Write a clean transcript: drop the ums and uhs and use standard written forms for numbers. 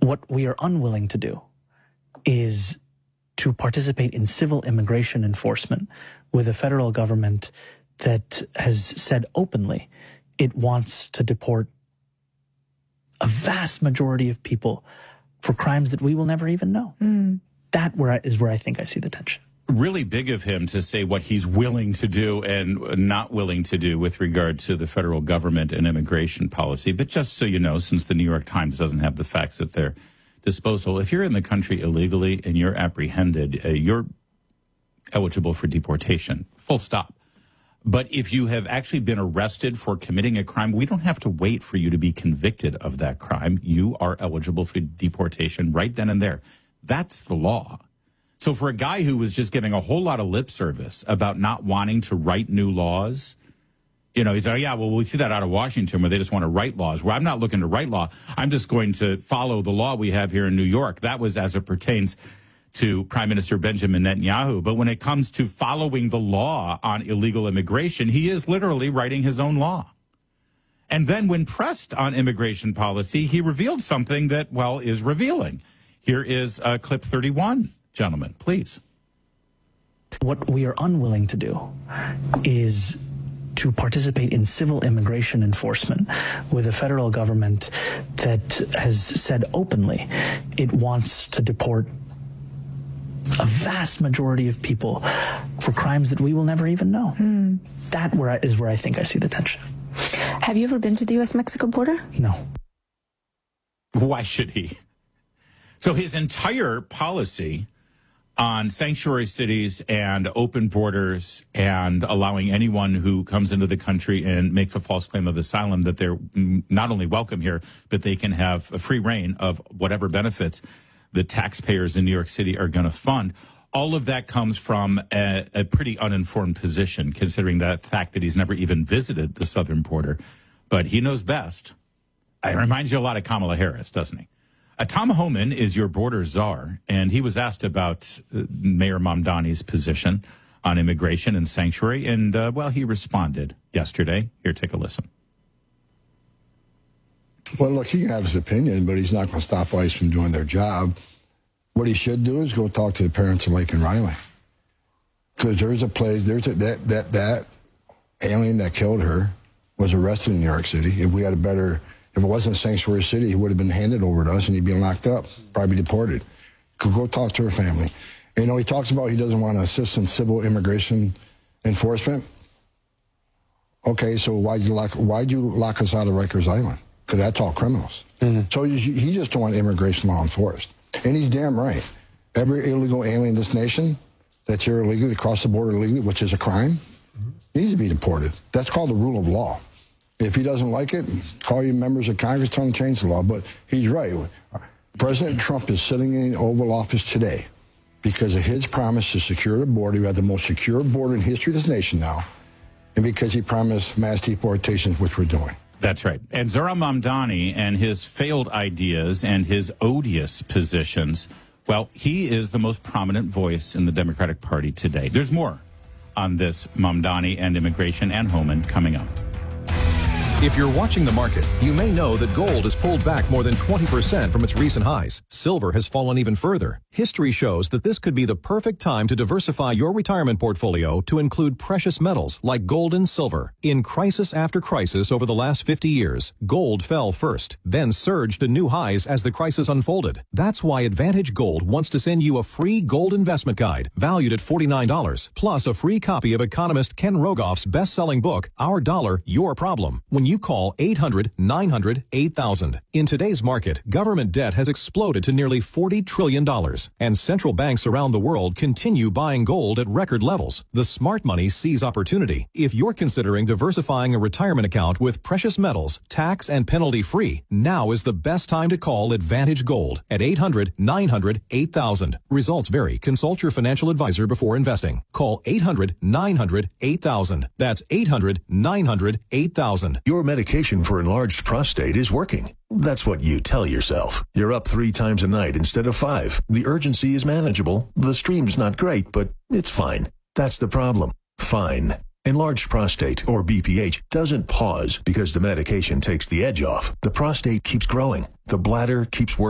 What we are unwilling to do is to participate in civil immigration enforcement with a federal government that has said openly it wants to deport a vast majority of people for crimes that we will never even know. That is where I think I see the tension. Really big of him to say what he's willing to do and not willing to do with regard to the federal government and immigration policy. But just so you know, since the New York Times doesn't have the facts at their disposal, if you're in the country illegally and you're apprehended, you're eligible for deportation, full stop. But if you have actually been arrested for committing a crime, we don't have to wait for you to be convicted of that crime. You are eligible for deportation right then and there. That's the law. So for a guy who was just giving a whole lot of lip service about not wanting to write new laws, you know, he's like, yeah, well, we see that out of Washington where they just want to write laws. Well, I'm not looking to write law. I'm just going to follow the law we have here in New York. That was as it pertains to Prime Minister Benjamin Netanyahu. But when it comes to following the law on illegal immigration, he is literally writing his own law. And then when pressed on immigration policy, he revealed something that, well, is revealing. Here is clip 31, gentlemen, please. What we are unwilling to do is to participate in civil immigration enforcement with a federal government that has said openly it wants to deport a vast majority of people for crimes that we will never even know. That is where I think I see the tension. Have you ever been to the U.S.-Mexico border? No. Why should he? So his entire policy on sanctuary cities and open borders and allowing anyone who comes into the country and makes a false claim of asylum that they're not only welcome here, but they can have a free reign of whatever benefits the taxpayers in New York City are going to fund. All of that comes from a pretty uninformed position, considering the fact that he's never even visited the southern border. But he knows best. It reminds you a lot of Kamala Harris, doesn't he? Tom Homan is your border czar, and he was asked about Mayor Mamdani's position on immigration and sanctuary, and, well, he responded yesterday. Here, take a listen. Well, look, he can have his opinion, but he's not going to stop ICE from doing their job. What he should do is go talk to the parents of Laken Riley. Because there's a place, that alien that killed her was arrested in New York City. If it wasn't a sanctuary city, he would have been handed over to us and he'd be locked up, probably deported. Go talk to her family. You know, he talks about he doesn't want to assist in civil immigration enforcement. Okay, so why'd you lock us out of Rikers Island? Because that's all criminals. So he just don't want immigration law enforced. And he's damn right. Every illegal alien in this nation that's here illegally, across the border illegally, which is a crime, needs to be deported. That's called the rule of law. If he doesn't like it, call your members of Congress, tell them to change the law. But he's right. President Trump is sitting in the Oval Office today because of his promise to secure the border. We have the most secure border in history of this nation now. And because he promised mass deportations, which we're doing. That's right. And Zohran Mamdani and his failed ideas and his odious positions, well, he is the most prominent voice in the Democratic Party today. There's more on this Mamdani and immigration and Homan coming up. If you're watching the market, you may know that gold has pulled back more than 20% from its recent highs. Silver has fallen even further. History shows that this could be the perfect time to diversify your retirement portfolio to include precious metals like gold and silver. In crisis after crisis over the last 50 years, gold fell first, then surged to new highs as the crisis unfolded. That's why Advantage Gold wants to send you a free gold investment guide valued at $49, plus a free copy of economist Ken Rogoff's best-selling book, Our Dollar, Your Problem, when you call 800-900-8000. In today's market, government debt has exploded to nearly $40 trillion, and central banks around the world continue buying gold at record levels. The smart money sees opportunity. If you're considering diversifying a retirement account with precious metals, tax and penalty-free, now is the best time to call Advantage Gold at 800-900-8000. Results vary. Consult your financial advisor before investing. Call 800-900-8000. That's 800-900-8000. Your medication for enlarged prostate is working. That's what you tell yourself. You're up 3 times a night instead of 5. The urgency is manageable. The stream's not great, but it's fine. That's the problem. Fine. Enlarged prostate, or BPH, doesn't pause because the medication takes the edge off. The prostate keeps growing. The bladder keeps working.